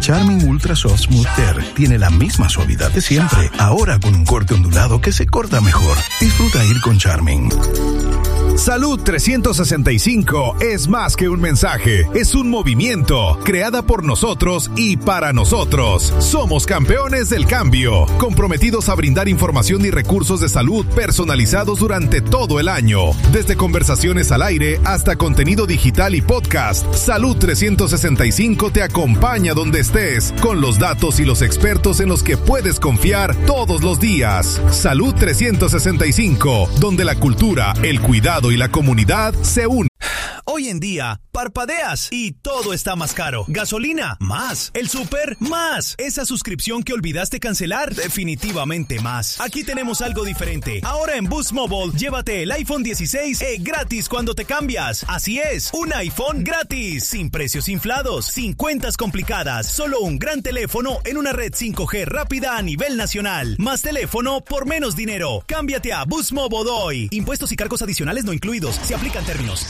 Charmin Ultra Soft Smooth Tear tiene la misma suavidad de siempre, ahora con un corte ondulado que se corta mejor. Disfruta ir con Charmin. Salud 365 es más que un mensaje, es un movimiento, creada por nosotros y para nosotros. Somos campeones del cambio, comprometidos a brindar información y recursos de salud personalizados durante todo el año. Desde conversaciones al aire hasta contenido digital y podcast, Salud 365 te acompaña donde estés, con los datos y los expertos en los que puedes confiar todos los días. Salud 365, donde la cultura, el cuidado y la comunidad se unen. Hoy en día, parpadeas y todo está más caro. Gasolina, más. El súper, más. Esa suscripción que olvidaste cancelar, definitivamente más. Aquí tenemos algo diferente. Ahora en Boost Mobile, llévate el iPhone 16 gratis cuando te cambias. Así es, un iPhone gratis. Sin precios inflados, sin cuentas complicadas. Solo un gran teléfono en una red 5G rápida a nivel nacional. Más teléfono por menos dinero. Cámbiate a Boost Mobile hoy. Impuestos y cargos adicionales no incluidos. Se aplican términos.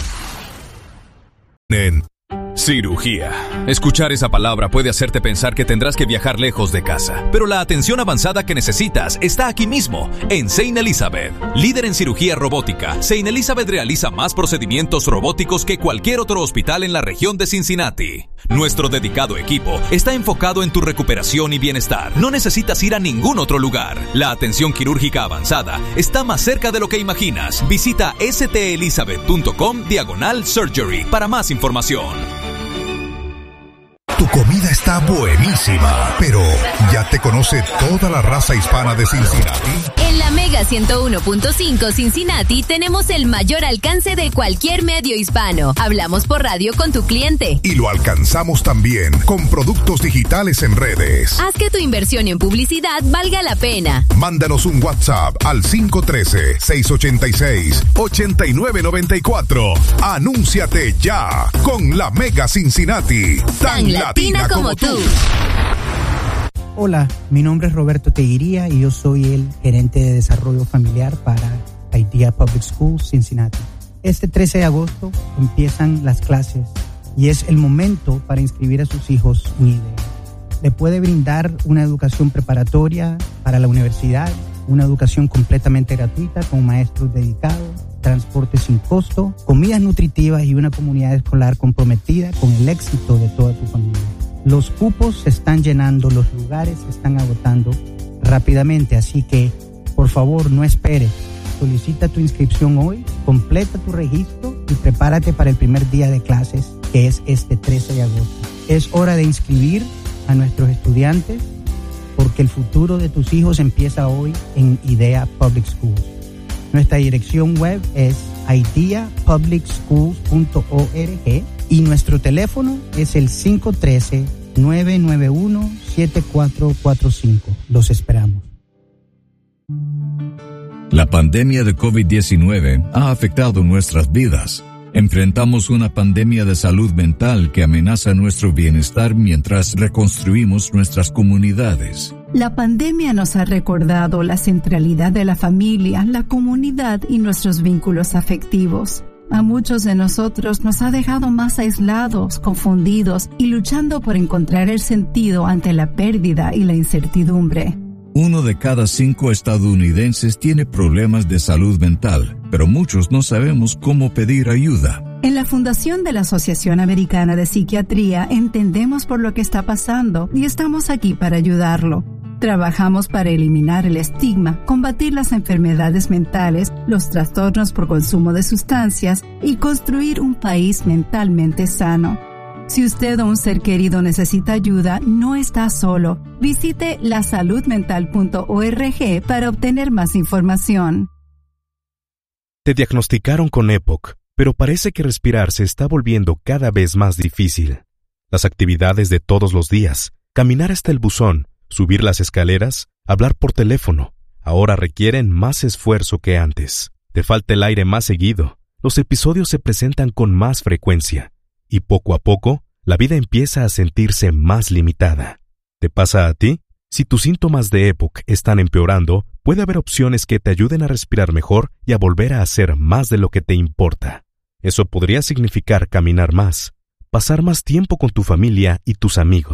Cirugía. Escuchar esa palabra puede hacerte pensar que tendrás que viajar lejos de casa, pero la atención avanzada que necesitas está aquí mismo, en St. Elizabeth. Líder en cirugía robótica, St. Elizabeth realiza más procedimientos robóticos que cualquier otro hospital en la región de Cincinnati. Nuestro dedicado equipo está enfocado en tu recuperación y bienestar. No necesitas ir a ningún otro lugar. La atención quirúrgica avanzada está más cerca de lo que imaginas. Visita stelizabeth.com/surgery para más información. Tu comida está buenísima, pero ¿ya te conoce toda la raza hispana de Cincinnati? En la Mega 101.5 Cincinnati tenemos el mayor alcance de cualquier medio hispano. Hablamos por radio con tu cliente. Y lo alcanzamos también con productos digitales en redes. Haz que tu inversión en publicidad valga la pena. Mándanos un WhatsApp al 513-686-8994. Anúnciate ya con la Mega Cincinnati. Tan latina como tú. Hola, mi nombre es Roberto Teguiría y yo soy el gerente de desarrollo familiar para IDEA Public Schools Cincinnati. Este 13 de agosto empiezan las clases y es el momento para inscribir a sus hijos en IDEA. Le puede brindar una educación preparatoria para la universidad, una educación completamente gratuita con maestros dedicados, transporte sin costo, comidas nutritivas y una comunidad escolar comprometida con el éxito de toda tu familia. Los cupos se están llenando, los lugares se están agotando rápidamente, así que por favor no esperes. Solicita tu inscripción hoy, completa tu registro y prepárate para el primer día de clases, que es este 13 de agosto. Es hora de inscribir a nuestros estudiantes porque el futuro de tus hijos empieza hoy en IDEA Public Schools. Nuestra dirección web es ideapublicschools.org y nuestro teléfono es el 513-991-7445. Los esperamos. La pandemia de COVID-19 ha afectado nuestras vidas. Enfrentamos una pandemia de salud mental que amenaza nuestro bienestar mientras reconstruimos nuestras comunidades. La pandemia nos ha recordado la centralidad de la familia, la comunidad y nuestros vínculos afectivos. A muchos de nosotros nos ha dejado más aislados, confundidos y luchando por encontrar el sentido ante la pérdida y la incertidumbre. 1 de cada 5 estadounidenses tiene problemas de salud mental, pero muchos no sabemos cómo pedir ayuda. En la Fundación de la Asociación Americana de Psiquiatría entendemos por lo que está pasando y estamos aquí para ayudarlo. Trabajamos para eliminar el estigma, combatir las enfermedades mentales, los trastornos por consumo de sustancias y construir un país mentalmente sano. Si usted o un ser querido necesita ayuda, no está solo. Visite lasaludmental.org para obtener más información. Te diagnosticaron con EPOC, pero parece que respirar se está volviendo cada vez más difícil. Las actividades de todos los días, caminar hasta el buzón, subir las escaleras, hablar por teléfono, ahora requieren más esfuerzo que antes. Te falta el aire más seguido, los episodios se presentan con más frecuencia. Y poco a poco, la vida empieza a sentirse más limitada. ¿Te pasa a ti? Si tus síntomas de EPOC están empeorando, puede haber opciones que te ayuden a respirar mejor y a volver a hacer más de lo que te importa. Eso podría significar caminar más, pasar más tiempo con tu familia y tus amigos,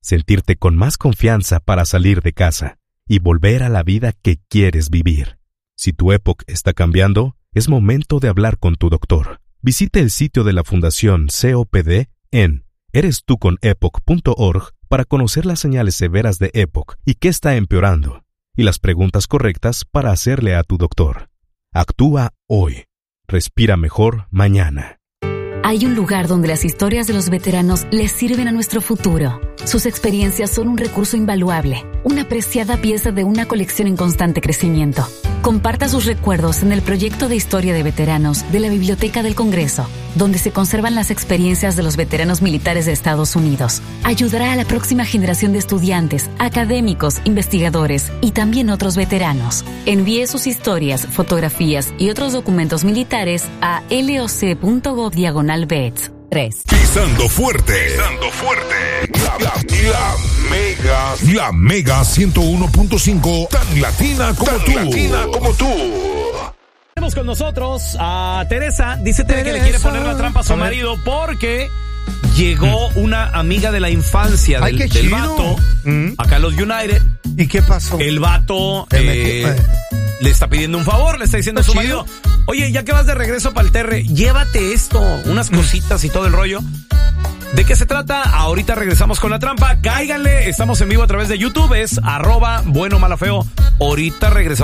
sentirte con más confianza para salir de casa y volver a la vida que quieres vivir. Si tu Epoch está cambiando, es momento de hablar con tu doctor. Visite el sitio de la Fundación COPD en erestuconepoch.org para conocer las señales severas de Epoch y qué está empeorando, y las preguntas correctas para hacerle a tu doctor. Actúa hoy. Respira mejor mañana. Hay un lugar donde las historias de los veteranos les sirven a nuestro futuro. Sus experiencias son un recurso invaluable, una apreciada pieza de una colección en constante crecimiento. Comparta sus recuerdos en el proyecto de historia de veteranos de la Biblioteca del Congreso, donde se conservan las experiencias de los veteranos militares de Estados Unidos. Ayudará a la próxima generación de estudiantes, académicos, investigadores y también otros veteranos. Envíe sus historias, fotografías y otros documentos militares a loc.gov/vets. 3. Pisando fuerte. La Mega 101.5, tan latina como tú. Tenemos con nosotros a Teresa. Dice Tere que le quiere poner la trampa a su marido porque llegó una amiga de la infancia del vato acá en los United. ¿Y qué pasó? El vato le está pidiendo un favor, le está diciendo a su marido: oye, ya que vas de regreso para el Terre, llévate esto, unas cositas y todo el rollo. ¿De qué se trata? Ahorita regresamos con la trampa. Cáiganle, estamos en vivo a través de YouTube, es @buenomalafeo. Ahorita regresamos.